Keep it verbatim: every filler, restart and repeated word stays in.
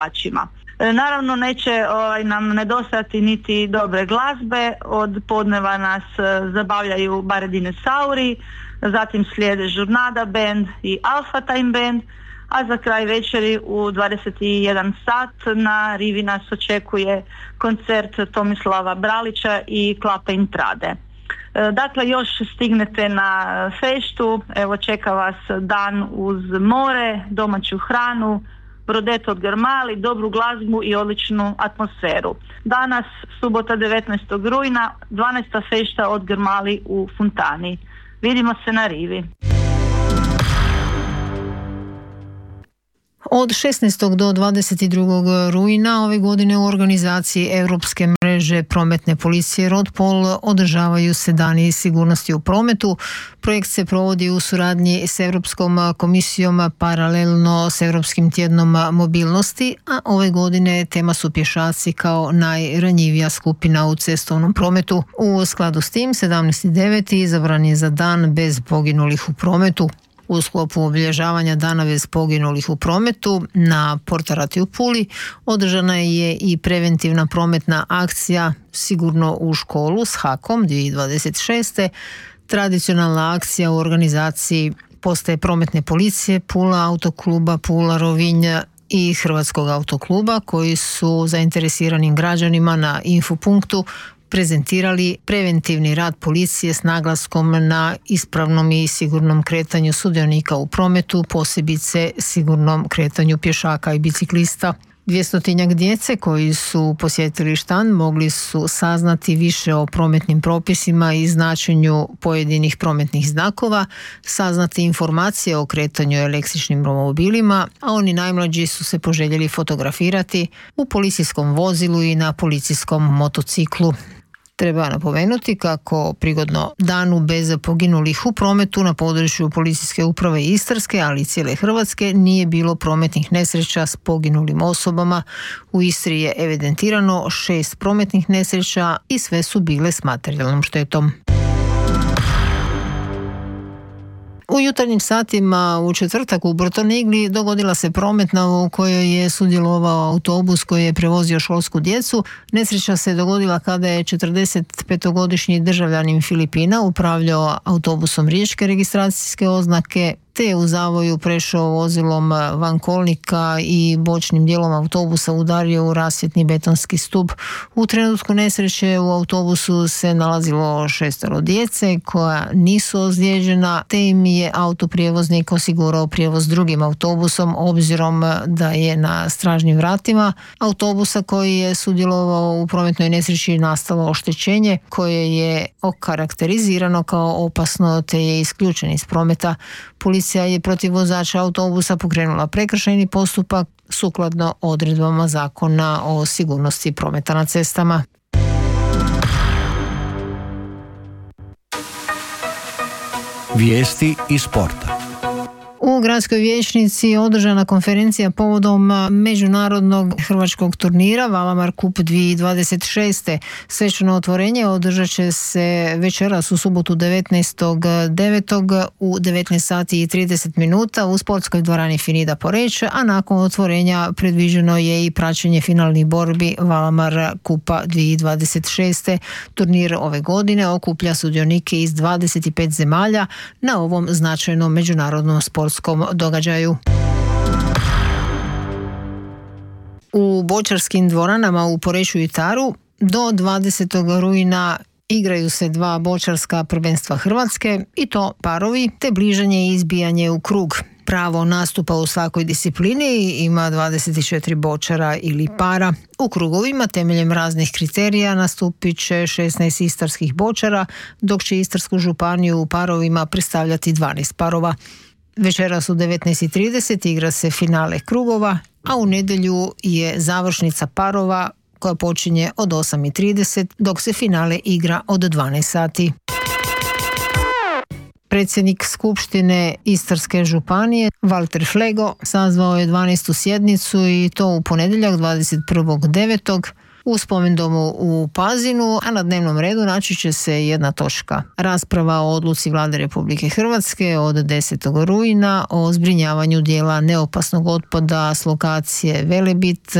navijačima. Naravno neće ovaj, nam nedostajati niti dobre glazbe, od podneva nas zabavljaju bare dinosauri, zatim slijede Žurnada band i Alpha Time band, a za kraj večeri u dvadeset jedan sat na rivi nas očekuje koncert Tomislava Bralića i Klape Intrade. Dakle, još stignete na feštu, evo čeka vas dan uz more, domaću hranu, brodet od Grmali, dobru glazbu i odličnu atmosferu. Danas, subota devetnaestog rujna, dvanaesta fešta od Grmali u Fontani. Vidimo se na rivi. Od šesnaestog do dvadeset drugog rujna ove godine u organizaciji Europske mreže prometne policije Rodpol održavaju se dani sigurnosti u prometu. Projekt se provodi u suradnji s Europskom komisijom paralelno s Europskim tjednom mobilnosti, a ove godine tema su pješaci kao najranjivija skupina u cestovnom prometu. U skladu s tim, sedamnaesti deveti izabran je za dan bez poginulih u prometu. U sklopu obilježavanja dana bez poginulih u prometu na Portarati u Puli održana je i preventivna prometna akcija Sigurno u školu s hakom dvije tisuće dvadeset šeste. Tradicionalna akcija u organizaciji postaje prometne policije Pula, autokluba Pula, Rovinj i Hrvatskog autokluba koji su zainteresiranim građanima na infopunktu prezentirali preventivni rad policije s naglaskom na ispravnom i sigurnom kretanju sudionika u prometu, posebice sigurnom kretanju pješaka i biciklista. Dvjestotinjak djece koji su posjetili štand mogli su saznati više o prometnim propisima i značenju pojedinih prometnih znakova, saznati informacije o kretanju električnim romobilima, a oni najmlađi su se poželjeli fotografirati u policijskom vozilu i na policijskom motociklu. Treba napomenuti kako prigodno danu bez poginulih u prometu na području Policijske uprave Istarske, ali i cijele Hrvatske, nije bilo prometnih nesreća s poginulim osobama. U Istri je evidentirano šest prometnih nesreća i sve su bile s materijalnom štetom. U jutarnjim satima u četvrtak u Brtonigli dogodila se prometna u kojoj je sudjelovao autobus koji je prevozio školsku djecu. Nesreća se dogodila kada je četrdesetpetogodišnji državljanin Filipina upravljao autobusom riječke registracijske oznake, te je u zavoju prešao vozilom van kolnika i bočnim dijelom autobusa udario u rasvjetni betonski stup. U trenutku nesreće u autobusu se nalazilo šestero djece koja nisu ozlijeđena, te im je autoprijevoznik osigurao prijevoz drugim autobusom obzirom da je na stražnjim vratima autobusa koji je sudjelovao u prometnoj nesreći nastalo oštećenje koje je okarakterizirano kao opasno te je isključen iz prometa. Policija je protiv vozača autobusa pokrenula prekršajni postupak sukladno odredbama Zakona o sigurnosti prometa na cestama. Vijesti iz sporta. U gradskoj vijećnici održana konferencija povodom međunarodnog hrvačkog turnira Valamar Cup dvije tisuće dvadeset šeste. Svečano otvorenje održat će se večeras u subotu devetnaestog devetog u devetnaest sati i trideset minuta u sportskoj dvorani Finida Poreč, a nakon otvorenja predviđeno je i praćenje finalnih borbi Valamar Cupa dvije tisuće dvadeset šeste. Turnir ove godine okuplja sudionike iz dvadeset pet zemalja na ovom značajnom međunarodnom sportskom događaju. U bočarskim dvoranama u Poreču i Taru do dvadesetog rujna igraju se dva bočarska prvenstva Hrvatske, i to parovi, te bližanje i izbijanje u krug. Pravo nastupa u svakoj disciplini ima dvadeset četiri bočara ili para. U krugovima temeljem raznih kriterija nastupit će šesnaest istarskih bočara, dok će Istarsku županiju u parovima predstavljati dvanaest parova. Večeras u devetnaest i trideset igra se finale krugova, a u nedjelju je završnica parova koja počinje od osam i trideset, dok se finale igra od dvanaest sati. Predsjednik Skupštine Istarske županije Valter Flego sazvao je dvanaestu sjednicu i to u ponedjeljak dvadeset prvog devetog u spomendomu u Pazinu, a na dnevnom redu naći će se jedna točka. Rasprava o odluci Vlade Republike Hrvatske od desetog rujna o zbrinjavanju dijela neopasnog otpada s lokacije Velebit